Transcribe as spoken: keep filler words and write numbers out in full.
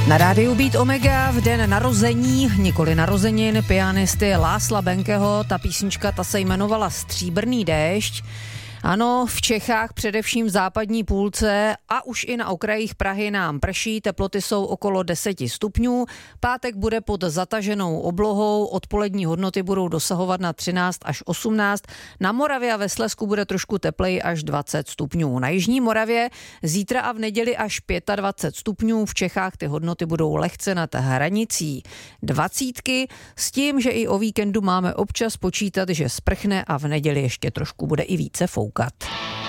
Na rádiu Beat Omega v den narození, nikoli narozenin, pianisty Lásla Benkeho. Ta písnička, ta se jmenovala Stříbrný déšť. Ano, v Čechách, především v západní půlce a už i na okrajích Prahy nám prší, teploty jsou okolo deset stupňů. Pátek bude pod zataženou oblohou, odpolední hodnoty budou dosahovat na třináct až osmnáct. Na Moravě a ve Slezsku bude trošku tepleji až dvacet stupňů. Na jižní Moravě zítra a v neděli až dvacet pět stupňů. V Čechách ty hodnoty budou lehce nad hranicí dvacítky, s tím, že i o víkendu máme občas počítat, že sprchne a v neděli ještě trošku bude i více foukat.